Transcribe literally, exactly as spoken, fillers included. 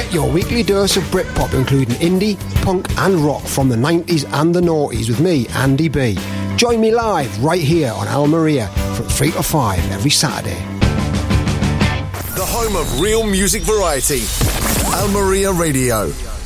Get your weekly dose of Britpop, including indie, punk and rock from the nineties and the noughties with me, Andy B. Join me live right here on Al Maria from three to five every Saturday. The home of real music variety. Al Maria Radio.